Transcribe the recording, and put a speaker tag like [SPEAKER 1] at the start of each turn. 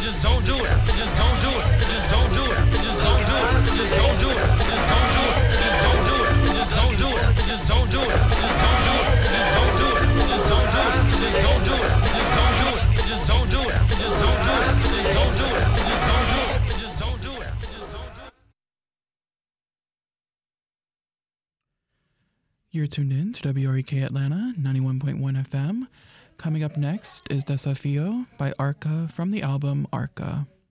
[SPEAKER 1] just don't do it. It just don't do it. It just don't do it. It just don't do it. It just don't do it. It just don't do it. It just don't do it. It just don't do it. It just don't do it. It just don't do it. It just don't do it. It just don't do it. It just don't do it. It just don't do it. It just don't do it. It just don't do it. It just don't do it. It just don't do it. It just don't do it. It just don't do it.
[SPEAKER 2] You're tuned in to WREK Atlanta 91.1 FM. Coming up next is Desafío by Arca from the album Arca.